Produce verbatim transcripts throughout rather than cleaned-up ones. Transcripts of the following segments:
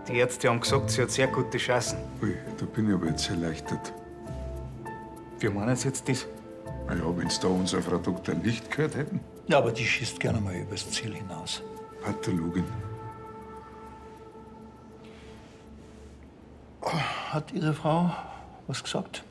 Die Ärzte haben gesagt, sie hat sehr gute Chancen. Ui, da bin ich aber jetzt erleichtert. Wie meinen Sie jetzt das? Na ja, wenn Sie da unsere Frau Doktor Licht gehört hätten. Ja, aber die schießt gerne mal übers Ziel hinaus. Pathologin. Hat Ihre Frau was gesagt?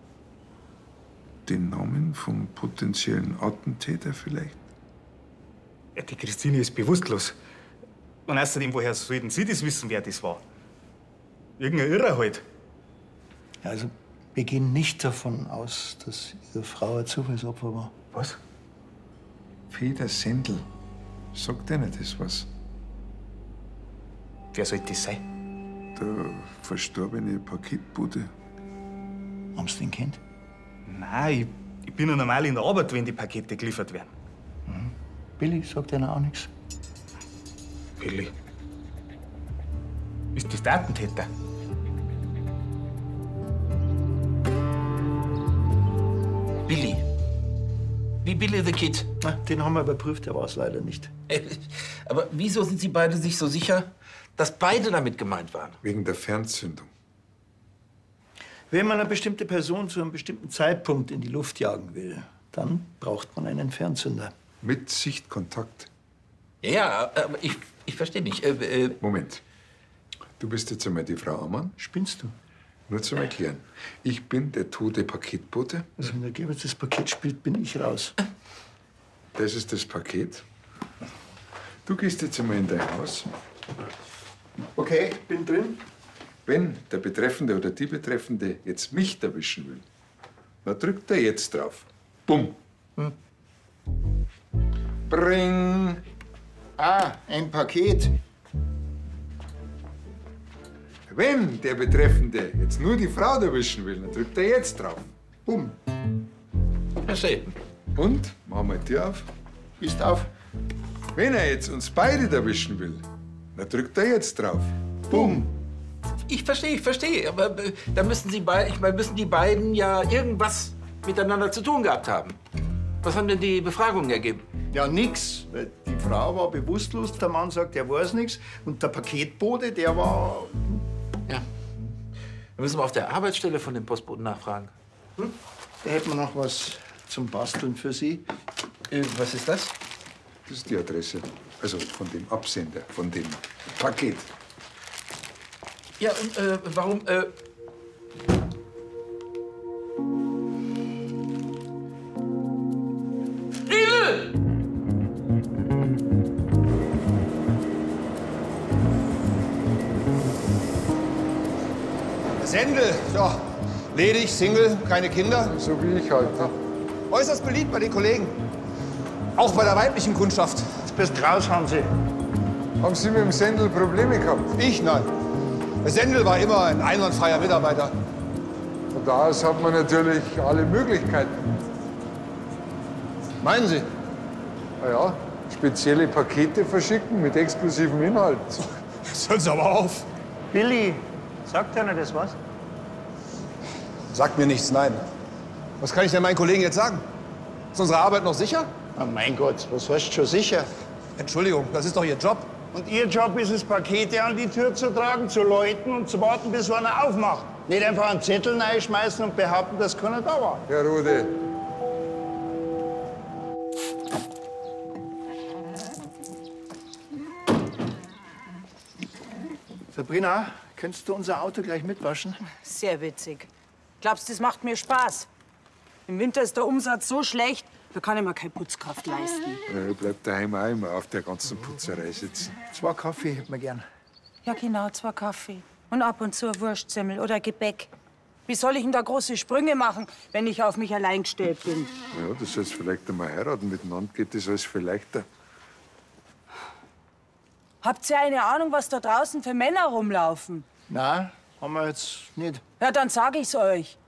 Den Namen vom potenziellen Attentäter vielleicht? Ja, die Christine ist bewusstlos. Und außerdem, woher sollten Sie das wissen, wer das war? Irgendein Irrer halt. Ja, also, wir gehen nicht davon aus, dass Ihre Frau ein Zufallsopfer war. Was? Feder Sendel. Sagt einer das was? Wer sollte das sein? Der verstorbene Paketbote. Haben Sie den kennt? Nein, ich, ich bin ja normal in der Arbeit, wenn die Pakete geliefert werden. Mhm. Billy sagt Ihnen auch nichts. Billy. Ist das der Attentäter? Billy. Wie Billy the Kid. Na, den haben wir überprüft, der war es leider nicht. Aber wieso sind Sie beide sich so sicher, dass beide damit gemeint waren? Wegen der Fernzündung. Wenn man eine bestimmte Person zu einem bestimmten Zeitpunkt in die Luft jagen will, dann braucht man einen Fernzünder. Mit Sichtkontakt. Ja, ja, aber ich, ich verstehe nicht. Äh, äh, Moment. Du bist jetzt einmal die Frau Ammann? Spinnst du? Nur zum Erklären. Ich bin der tote Paketbote. Also wenn der Gebert das Paket spielt, bin ich raus. Das ist das Paket. Du gehst jetzt einmal in dein Haus. Okay, bin drin. Wenn der Betreffende oder die Betreffende jetzt mich erwischen will, dann drückt er jetzt drauf. Bumm. Hm. Bring. Ah, ein Paket. Wenn der Betreffende jetzt nur die Frau erwischen will, dann drückt er jetzt drauf. Bumm. verstehe. Und? Machen wir die Tür auf. Ist auf. Wenn er jetzt uns beide erwischen will, dann drückt er jetzt drauf. Bumm. Ich verstehe, ich verstehe. Aber äh, da müssen Sie beide, ich meine, müssen die beiden ja irgendwas miteinander zu tun gehabt haben. Was haben denn die Befragungen ergeben? Ja, nix. Weil die Frau war bewusstlos, der Mann sagt, er weiß nichts. Und der Paketbote, der war... Ja. Wir müssen mal auf der Arbeitsstelle von dem Postboten nachfragen. Hm? Da hätten wir noch was zum Basteln für Sie. Äh, was ist das? Das ist die Adresse. Also von dem Absender, von dem Paket. Ja, und äh, warum, äh... Riegel! Sendel, ja, ledig, Single, keine Kinder. So wie ich halt. Ne? Äußerst beliebt bei den Kollegen. Auch bei der weiblichen Kundschaft. Jetzt bist raus, Hansi. Haben Sie mit dem Sendel Probleme gehabt? Ich, nein. Der Sendel war immer ein einwandfreier Mitarbeiter. Von da aus hat man natürlich alle Möglichkeiten. Meinen Sie? Na ja, spezielle Pakete verschicken mit exklusivem Inhalt. Jetzt hören Sie aber auf. Billy, sagt einer das was? Sagt mir nichts, nein. Was kann ich denn meinen Kollegen jetzt sagen? Ist unsere Arbeit noch sicher? Oh mein Gott, was heißt schon sicher? Entschuldigung, das ist doch Ihr Job. Und Ihr Job ist es, Pakete an die Tür zu tragen, zu läuten und zu warten, bis einer aufmacht. Nicht einfach einen Zettel reinschmeißen und behaupten, dass keiner da war. Herr Rode. Sabrina, könntest du unser Auto gleich mitwaschen? Sehr witzig. Glaubst du, das macht mir Spaß? Im Winter ist der Umsatz so schlecht, da kann ich mir keine Putzkraft leisten. Ja, bleibt daheim auch immer auf der ganzen Putzerei sitzen. Zwei Kaffee hätten wir gern. Ja, genau, zwei Kaffee. Und ab und zu ein Wurstsemmel oder Gebäck. Wie soll ich denn da große Sprünge machen, wenn ich auf mich allein gestellt bin? Ja, das sollst vielleicht einmal heiraten. Miteinander geht das alles viel leichter. Habt ihr eine Ahnung, was da draußen für Männer rumlaufen? Nein, haben wir jetzt nicht. Ja, dann sag ich's euch.